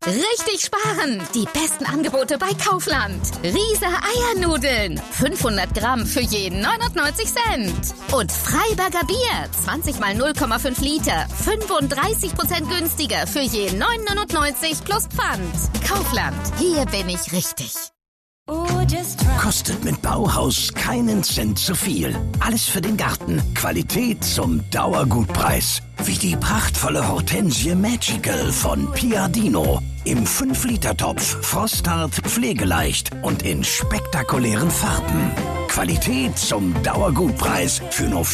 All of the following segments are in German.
Richtig sparen! Die besten Angebote bei Kaufland. Riese Eiernudeln. 500 Gramm für jeden 99 Cent. Und Freiberger Bier. 20 mal 0,5 Liter. 35% günstiger für jeden 9,99 plus Pfand. Kaufland. Hier bin ich richtig. Kostet mit Bauhaus keinen Cent zu viel. Alles für den Garten. Qualität zum Dauergutpreis. Wie die prachtvolle Hortensie Magical von Piadino. Im 5-Liter-Topf, frosthart, pflegeleicht und in spektakulären Farben. Qualität zum Dauergutpreis für nur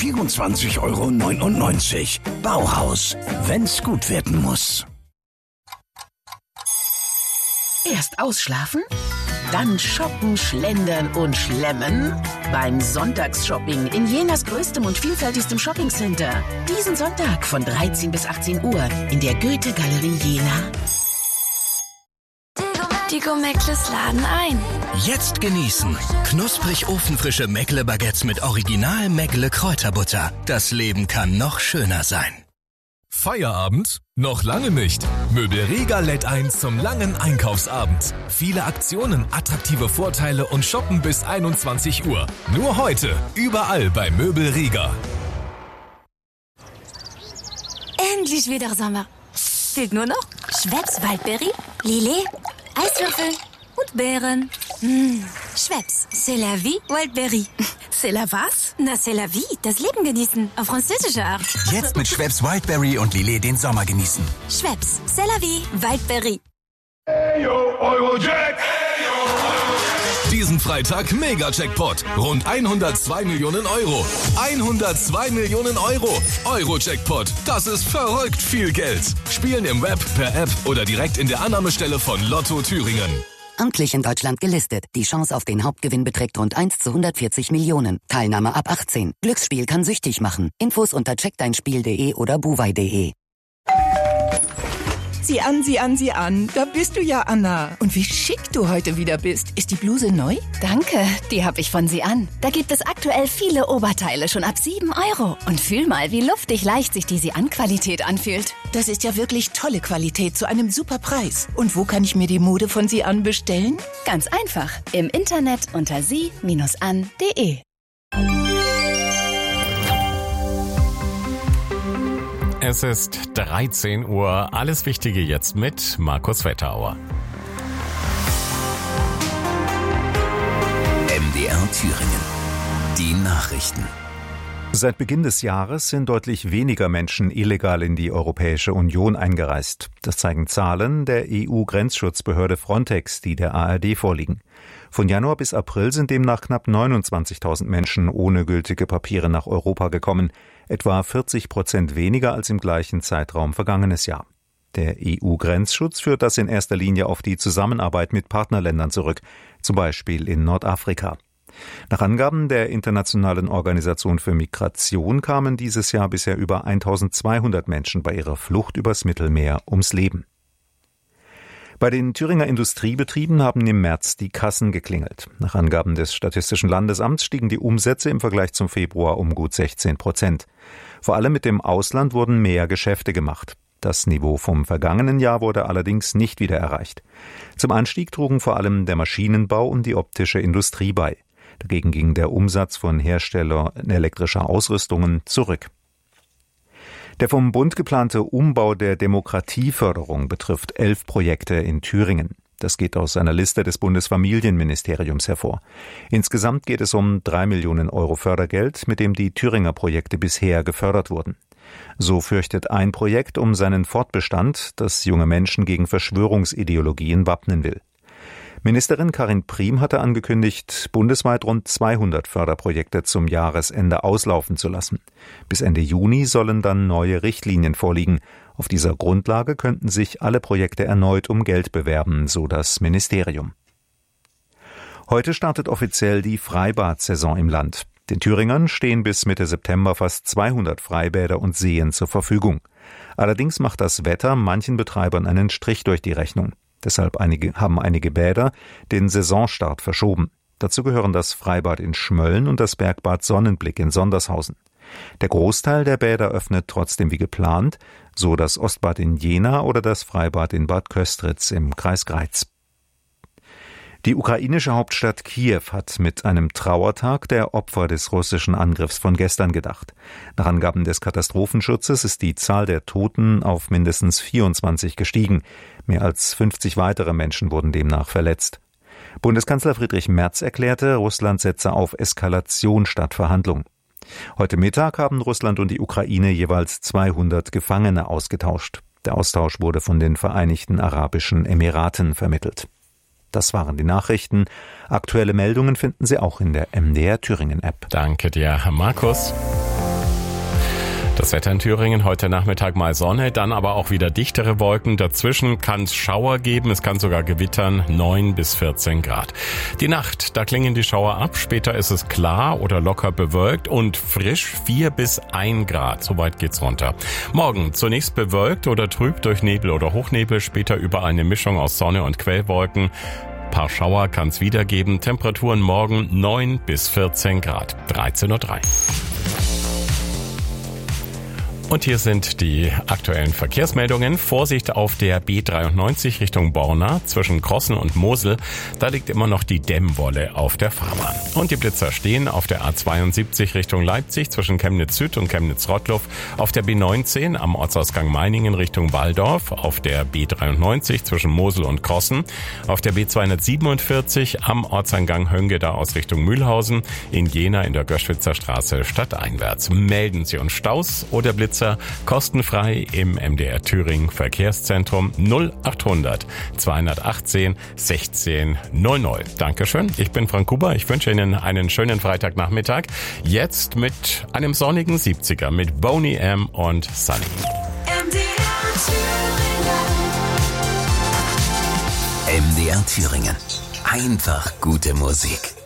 24,99 €. Bauhaus, wenn's gut werden muss. Erst ausschlafen, dann shoppen, schlendern und schlemmen beim Sonntagsshopping in Jenas größtem und vielfältigstem Shoppingcenter. Diesen Sonntag von 13 bis 18 Uhr in der Goethe-Galerie Jena. Die Go-Meckles laden ein. Jetzt genießen. Knusprig ofenfrische Meckle-Baguettes mit Original Meckle-Kräuterbutter. Das Leben kann noch schöner sein. Feierabend? Noch lange nicht. Möbel Rega lädt ein zum langen Einkaufsabend. Viele Aktionen, attraktive Vorteile und shoppen bis 21 Uhr. Nur heute, überall bei Möbel Rega. Endlich wieder Sommer. Fehlt nur noch Schweppes Waldbeere, Lillet, Eiswürfel und Beeren. Schweppes, c'est la vie, Wildberry. C'est la was? Na, c'est la vie, das Leben genießen, auf französische Art. Jetzt mit Schweppes Wildberry und Lillet den Sommer genießen. Schweppes, c'est la vie, Wildberry. Diesen Freitag Mega-Jackpot. Rund 102 Millionen Euro. 102 Millionen Euro. Euro-Jackpot. Das ist verrückt viel Geld. Spielen im Web, per App oder direkt in der Annahmestelle von Lotto Thüringen. Amtlich in Deutschland gelistet. Die Chance auf den Hauptgewinn beträgt rund 1 zu 140 Millionen. Teilnahme ab 18. Glücksspiel kann süchtig machen. Infos unter checkdeinspiel.de oder buwei.de. Sieh an, sieh an, sieh an. Da bist du ja, Anna. Und wie schick du heute wieder bist. Ist die Bluse neu? Danke, die habe ich von Sie an. Da gibt es aktuell viele Oberteile schon ab 7 €. Und fühl mal, wie luftig leicht sich die Sie-an-Qualität anfühlt. Das ist ja wirklich tolle Qualität zu einem super Preis. Und wo kann ich mir die Mode von Sie an bestellen? Ganz einfach. Im Internet unter sie-an.de. Es ist 13 Uhr. Alles Wichtige jetzt mit Markus Wetterauer. MDR Thüringen. Die Nachrichten. Seit Beginn des Jahres sind deutlich weniger Menschen illegal in die Europäische Union eingereist. Das zeigen Zahlen der EU-Grenzschutzbehörde Frontex, die der ARD vorliegen. Von Januar bis April sind demnach knapp 29.000 Menschen ohne gültige Papiere nach Europa gekommen, etwa 40% weniger als im gleichen Zeitraum vergangenes Jahr. Der EU-Grenzschutz führt das in erster Linie auf die Zusammenarbeit mit Partnerländern zurück, zum Beispiel in Nordafrika. Nach Angaben der Internationalen Organisation für Migration kamen dieses Jahr bisher über 1.200 Menschen bei ihrer Flucht übers Mittelmeer ums Leben. Bei den Thüringer Industriebetrieben haben im März die Kassen geklingelt. Nach Angaben des Statistischen Landesamts stiegen die Umsätze im Vergleich zum Februar um gut 16%. Vor allem mit dem Ausland wurden mehr Geschäfte gemacht. Das Niveau vom vergangenen Jahr wurde allerdings nicht wieder erreicht. Zum Anstieg trugen vor allem der Maschinenbau und die optische Industrie bei. Dagegen ging der Umsatz von Herstellern elektrischer Ausrüstungen zurück. Der vom Bund geplante Umbau der Demokratieförderung betrifft 11 Projekte in Thüringen. Das geht aus einer Liste des Bundesfamilienministeriums hervor. Insgesamt geht es um 3 Millionen Euro Fördergeld, mit dem die Thüringer Projekte bisher gefördert wurden. So fürchtet ein Projekt um seinen Fortbestand, das junge Menschen gegen Verschwörungsideologien wappnen will. Ministerin Karin Priem hatte angekündigt, bundesweit rund 200 Förderprojekte zum Jahresende auslaufen zu lassen. Bis Ende Juni sollen dann neue Richtlinien vorliegen. Auf dieser Grundlage könnten sich alle Projekte erneut um Geld bewerben, so das Ministerium. Heute startet offiziell die Freibad-Saison im Land. Den Thüringern stehen bis Mitte September fast 200 Freibäder und Seen zur Verfügung. Allerdings macht das Wetter manchen Betreibern einen Strich durch die Rechnung. Deshalb haben einige Bäder den Saisonstart verschoben. Dazu gehören das Freibad in Schmölln und das Bergbad Sonnenblick in Sondershausen. Der Großteil der Bäder öffnet trotzdem wie geplant, so das Ostbad in Jena oder das Freibad in Bad Köstritz im Kreis Greiz. Die ukrainische Hauptstadt Kiew hat mit einem Trauertag der Opfer des russischen Angriffs von gestern gedacht. Nach Angaben des Katastrophenschutzes ist die Zahl der Toten auf mindestens 24 gestiegen. Mehr als 50 weitere Menschen wurden demnach verletzt. Bundeskanzler Friedrich Merz erklärte, Russland setze auf Eskalation statt Verhandlung. Heute Mittag haben Russland und die Ukraine jeweils 200 Gefangene ausgetauscht. Der Austausch wurde von den Vereinigten Arabischen Emiraten vermittelt. Das waren die Nachrichten. Aktuelle Meldungen finden Sie auch in der MDR Thüringen App. Danke dir, Herr Markus. Das Wetter in Thüringen heute Nachmittag mal Sonne, dann aber auch wieder dichtere Wolken. Dazwischen kann es Schauer geben, es kann sogar gewittern, 9 bis 14 Grad. Die Nacht, da klingen die Schauer ab, später ist es klar oder locker bewölkt und frisch 4 bis 1 Grad, soweit geht's runter. Morgen zunächst bewölkt oder trüb durch Nebel oder Hochnebel, später überall eine Mischung aus Sonne und Quellwolken. Paar Schauer kann es wieder geben, Temperaturen morgen 9 bis 14 Grad, 13:03 Uhr. Und hier sind die aktuellen Verkehrsmeldungen. Vorsicht auf der B93 Richtung Borna zwischen Krossen und Mosel. Da liegt immer noch die Dämmwolle auf der Fahrbahn. Und die Blitzer stehen auf der A72 Richtung Leipzig zwischen Chemnitz Süd und Chemnitz Rottluff, auf der B19 am Ortsausgang Meiningen Richtung Walldorf, auf der B93 zwischen Mosel und Krossen, auf der B247 am Ortseingang Höngeda aus Richtung Mühlhausen, in Jena in der Göschwitzer Straße stadteinwärts. Melden Sie uns Staus oder Blitzer kostenfrei im MDR Thüringen Verkehrszentrum 0800 218 16 00. Dankeschön, ich bin Frank Huber, ich wünsche Ihnen einen schönen Freitagnachmittag. Jetzt mit einem sonnigen 70er mit Boney M. und Sunny. MDR Thüringen. Einfach gute Musik.